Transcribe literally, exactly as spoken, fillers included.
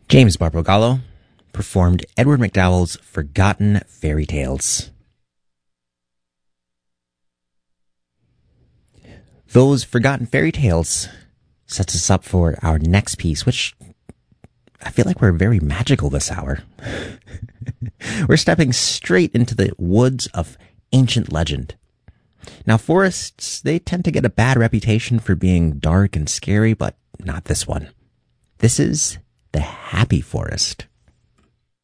James Barbagallo performed Edward McDowell's Forgotten Fairy Tales. Those Forgotten Fairy Tales sets us up for our next piece, which I feel like we're very magical this hour. We're stepping straight into the woods of ancient legend. Now, forests, they tend to get a bad reputation for being dark and scary, but not this one. This is the Happy Forest.